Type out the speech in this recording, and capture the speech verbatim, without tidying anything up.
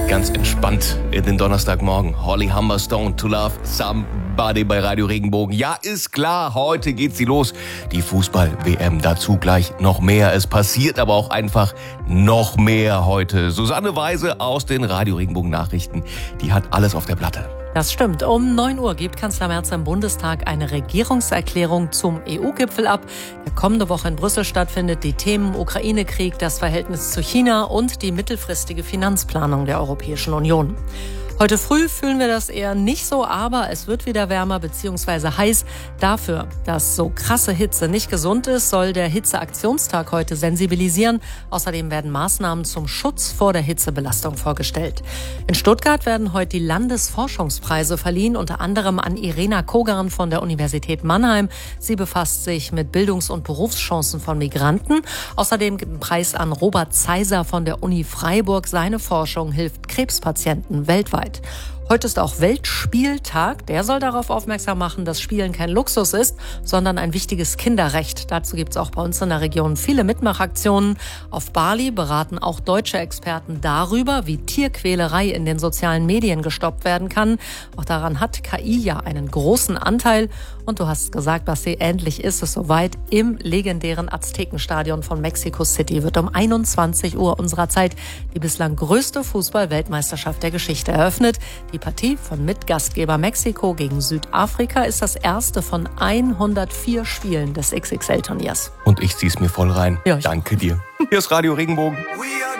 ganz entspannt in den Donnerstagmorgen. Holly Humberstone, To Love Somebody bei Radio Regenbogen. Ja, ist klar, heute geht sie los. Die Fußball-W M, dazu gleich noch mehr. Es passiert aber auch einfach noch mehr heute. Susanne Weise aus den Radio Regenbogen Nachrichten, die hat alles auf der Platte. Das stimmt. Um neun Uhr gibt Kanzler Merz im Bundestag eine Regierungserklärung zum E U-Gipfel ab, der kommende Woche in Brüssel stattfindet. Die Themen Ukraine-Krieg, das Verhältnis zu China und die mittelfristige Finanzplanung der Europäischen Union. Heute früh fühlen wir das eher nicht so, aber es wird wieder wärmer bzw. heiß. Dafür, dass so krasse Hitze nicht gesund ist, soll der Hitzeaktionstag heute sensibilisieren. Außerdem werden Maßnahmen zum Schutz vor der Hitzebelastung vorgestellt. In Stuttgart werden heute die Landesforschungspreise verliehen, unter anderem an Irena Kogan von der Universität Mannheim. Sie befasst sich mit Bildungs- und Berufschancen von Migranten. Außerdem gibt ein Preis an Robert Zeiser von der Uni Freiburg. Seine Forschung hilft Krebspatienten weltweit. Heute ist auch Weltspieltag. Der soll darauf aufmerksam machen, dass Spielen kein Luxus ist, sondern ein wichtiges Kinderrecht. Dazu gibt es auch bei uns in der Region viele Mitmachaktionen. Auf Bali beraten auch deutsche Experten darüber, wie Tierquälerei in den sozialen Medien gestoppt werden kann. Auch daran hat K I ja einen großen Anteil. Und du hast gesagt, Basti, endlich ist es soweit. Im legendären Aztekenstadion von Mexico City wird um einundzwanzig Uhr unserer Zeit die bislang größte Fußball-Weltmeisterschaft der Geschichte eröffnet. Die Partie von Mitgastgeber Mexiko gegen Südafrika ist das erste von hundertvier Spielen des X X L-Turniers. Und ich zieh's mir voll rein. Ja, Danke dir. Hier ist Radio Regenbogen.